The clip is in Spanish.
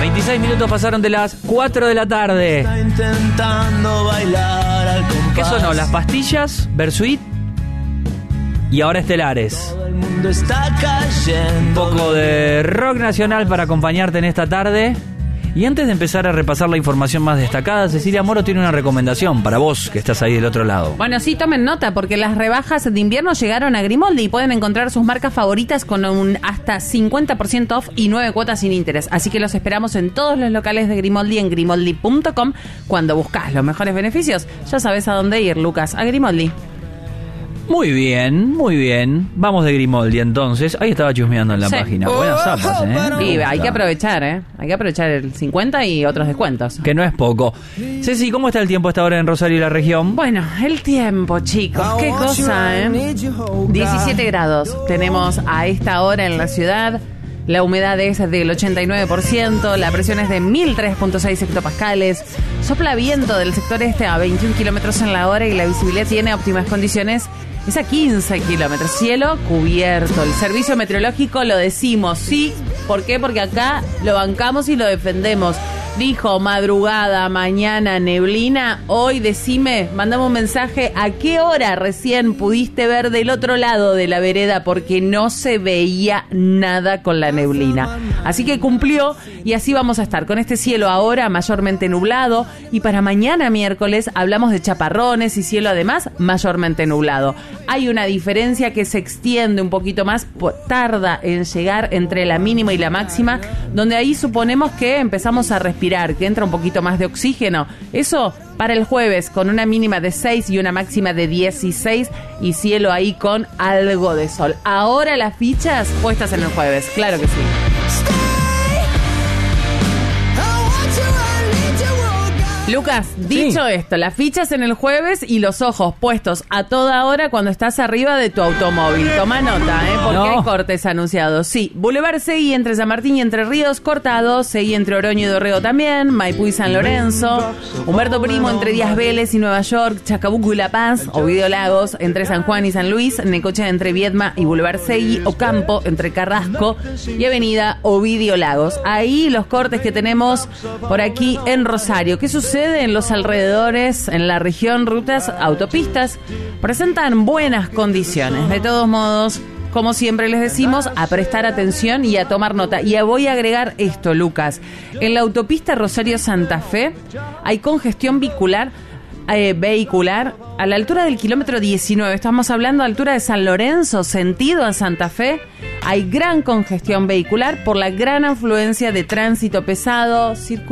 26 minutos pasaron de las 4 de la tarde. Está intentando bailar al compás. ¿Qué sonó? Las pastillas, Bersuit y ahora Estelares. Todo el mundo está cayendo. Un poco de rock nacional para acompañarte en esta tarde. Y antes de empezar a repasar la información más destacada, Cecilia Moro tiene una recomendación para vos que estás ahí del otro lado. Bueno, sí, tomen nota porque las rebajas de invierno llegaron a Grimaldi y pueden encontrar sus marcas favoritas con un hasta 50% off y 9 cuotas sin interés. Así que los esperamos en todos los locales de Grimaldi en grimaldi.com. Cuando buscas los mejores beneficios, ya sabes a dónde ir, Lucas, a Grimaldi. Muy bien, muy bien. Vamos de Grimaldi entonces. Ahí estaba chusmeando en la página. Buenas zapas, Y hay que aprovechar, Hay que aprovechar el 50 y otros descuentos. Que no es poco. Ceci, ¿cómo está el tiempo hasta ahora en Rosario y la región? Bueno, el tiempo, chicos. Qué cosa, 17 grados tenemos a esta hora en la ciudad. La humedad es del 89%, la presión es de 1003.6 hectopascales, sopla viento del sector este a 21 kilómetros en la hora y la visibilidad tiene óptimas condiciones, es a 15 kilómetros, cielo cubierto. El servicio meteorológico lo decimos, sí, ¿por qué? Porque acá lo bancamos y lo defendemos. Dijo madrugada, mañana, neblina. Hoy decime, mandame un mensaje. ¿A qué hora recién pudiste ver del otro lado de la vereda? Porque no se veía nada con la neblina. Así que cumplió y así vamos a estar con este cielo ahora mayormente nublado. Y para mañana miércoles hablamos de chaparrones y cielo además mayormente nublado. Hay una diferencia que se extiende un poquito más, tarda en llegar entre la mínima y la máxima, donde ahí suponemos que empezamos a respirar, que entra un poquito más de oxígeno. Eso para el jueves, con una mínima de 6 y una máxima de 16 y cielo ahí con algo de sol. Ahora las fichas puestas en el jueves, claro que sí. Lucas, dicho esto, las fichas en el jueves y los ojos puestos a toda hora cuando estás arriba de tu automóvil. Toma nota, porque hay cortes anunciados. Sí, Boulevard Seguí entre San Martín y Entre Ríos cortado, Seguí entre Oroño y Dorrego también, Maipú y San Lorenzo, Humberto Primo entre Díaz Vélez y Nueva York, Chacabuco y La Paz, Ovidio Lagos entre San Juan y San Luis, Necochea entre Viedma y Boulevard Seguí, Ocampo entre Carrasco y Avenida Ovidio Lagos. Ahí los cortes que tenemos por aquí en Rosario. ¿Qué sucede en los alrededores, en la región? Rutas, autopistas presentan buenas condiciones. De todos modos, como siempre les decimos, a prestar atención y a tomar nota. Y voy a agregar esto, Lucas. En la autopista Rosario-Santa Fe hay congestión vehicular a la altura del kilómetro 19. Estamos hablando a altura de San Lorenzo, sentido a Santa Fe. Hay gran congestión vehicular por la gran afluencia de tránsito pesado,